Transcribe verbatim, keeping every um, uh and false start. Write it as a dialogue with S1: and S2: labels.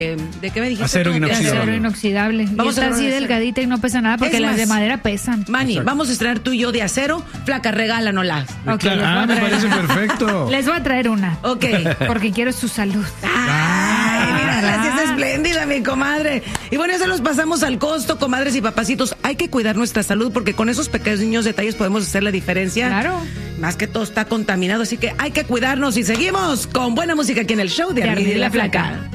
S1: ¿De qué me dijiste?
S2: Acero
S1: tú?
S2: inoxidable.
S3: Acero inoxidable.
S1: Vamos
S3: y está
S1: a
S3: así
S1: de
S3: delgadita y no pesa nada porque
S1: Es
S3: las
S1: más,
S3: de madera pesan.
S1: Manny,
S2: Exacto.
S1: vamos a estrenar tú y yo de acero. Flaca, regálanoslas.
S3: Ok,
S2: Claro,
S3: les voy a
S2: ah, me
S3: traer
S2: parece
S3: una.
S2: perfecto.
S3: Les voy a traer una.
S1: Ok.
S3: Porque quiero su salud.
S1: Ay, mírala, sí es
S3: Ah.
S1: espléndida, mi comadre. Y bueno, ya los pasamos al costo, comadres y papacitos. Hay que cuidar nuestra salud porque con esos pequeños detalles podemos hacer la diferencia.
S3: Claro.
S1: Más que todo está contaminado, así que hay que cuidarnos y seguimos con buena música aquí en el show de
S3: De
S1: Armida y
S3: Armida y
S1: la
S3: la Flaca.
S1: Flaca.